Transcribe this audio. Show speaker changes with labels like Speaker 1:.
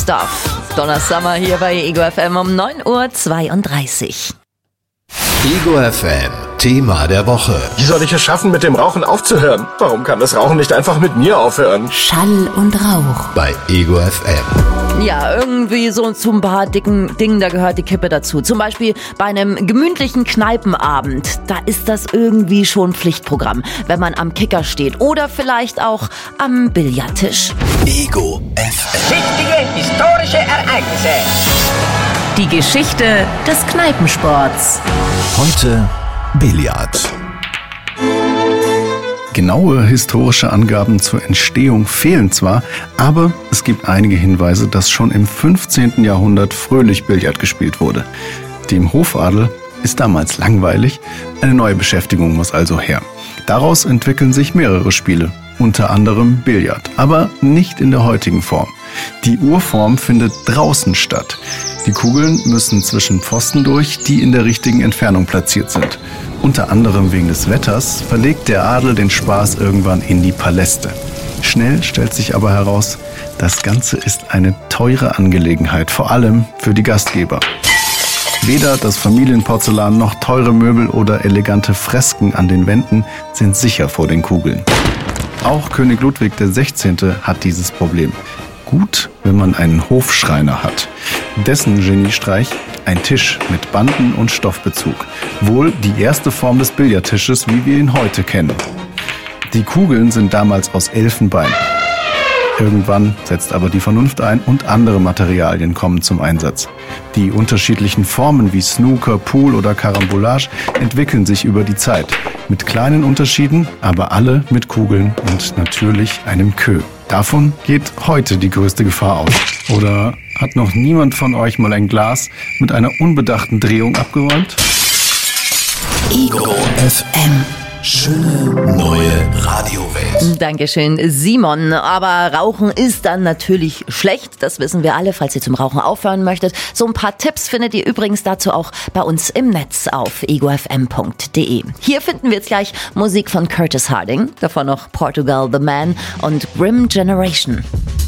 Speaker 1: Stuff. Donna Summer hier bei Ego FM um 9:32 Uhr.
Speaker 2: Ego FM, Thema der Woche.
Speaker 3: Wie soll ich es schaffen, mit dem Rauchen aufzuhören? Warum kann das Rauchen nicht einfach mit mir aufhören?
Speaker 4: Schall und Rauch.
Speaker 2: Bei Ego FM.
Speaker 1: Ja, irgendwie so zu ein paar dicken Dingen, da gehört die Kippe dazu. Zum Beispiel bei einem gemütlichen Kneipenabend. Da ist das irgendwie schon Pflichtprogramm, wenn man am Kicker steht. Oder vielleicht auch am Billardtisch.
Speaker 2: Ego FM.
Speaker 5: Wichtige historische Ereignisse.
Speaker 4: Die Geschichte des Kneipensports.
Speaker 2: Heute Billard.
Speaker 6: Genaue historische Angaben zur Entstehung fehlen zwar, aber es gibt einige Hinweise, dass schon im 15. Jahrhundert fröhlich Billard gespielt wurde. Dem Hofadel ist damals langweilig, eine neue Beschäftigung muss also her. Daraus entwickeln sich mehrere Spiele, unter anderem Billard, aber nicht in der heutigen Form. Die Urform findet draußen statt. Die Kugeln müssen zwischen Pfosten durch, die in der richtigen Entfernung platziert sind. Unter anderem wegen des Wetters verlegt der Adel den Spaß irgendwann in die Paläste. Schnell stellt sich aber heraus, das Ganze ist eine teure Angelegenheit, vor allem für die Gastgeber. Weder das Familienporzellan noch teure Möbel oder elegante Fresken an den Wänden sind sicher vor den Kugeln. Auch König Ludwig XVI. Hat dieses Problem. Gut, wenn man einen Hofschreiner hat. Dessen Geniestreich: ein Tisch mit Banden und Stoffbezug. Wohl die erste Form des Billardtisches, wie wir ihn heute kennen. Die Kugeln sind damals aus Elfenbein. Irgendwann setzt aber die Vernunft ein und andere Materialien kommen zum Einsatz. Die unterschiedlichen Formen wie Snooker, Pool oder Carambolage entwickeln sich über die Zeit. Mit kleinen Unterschieden, aber alle mit Kugeln und natürlich einem Queue. Davon geht heute die größte Gefahr aus. Oder hat noch niemand von euch mal ein Glas mit einer unbedachten Drehung abgeräumt?
Speaker 2: Ego FM. Schöne neue Radiowelt.
Speaker 1: Dankeschön, Simon. Aber Rauchen ist dann natürlich schlecht. Das wissen wir alle, falls ihr zum Rauchen aufhören möchtet. So ein paar Tipps findet ihr übrigens dazu auch bei uns im Netz auf egofm.de. Hier finden wir jetzt gleich Musik von Curtis Harding. Davon noch Portugal the Man und Grim Generation.